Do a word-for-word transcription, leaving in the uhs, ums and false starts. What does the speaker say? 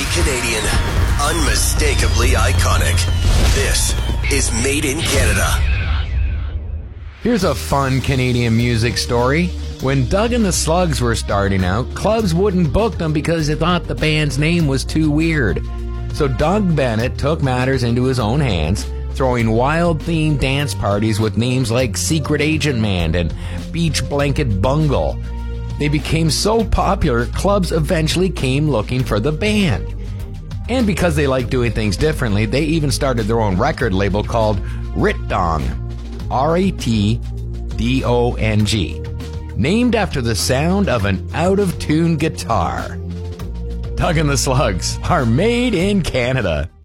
Canadian. Unmistakably iconic. This is Made in Canada. Here's a fun Canadian music story. When Doug and the Slugs were starting out, clubs wouldn't book them because they thought the band's name was too weird. So Doug Bennett took matters into his own hands, throwing wild-themed dance parties with names like Secret Agent Man and Beach Blanket Bungle. They became so popular, clubs eventually came looking for the band. And because they like doing things differently, they even started their own record label called Ritdong, R A T D O N G, named after the sound of an out-of-tune guitar. Doug and the Slugs are made in Canada.